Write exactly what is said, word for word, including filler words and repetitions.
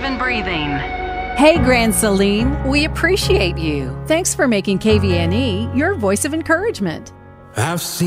and breathing. Hey, Grand Celine, we appreciate you. Thanks for making K V N E your voice of encouragement. I've seen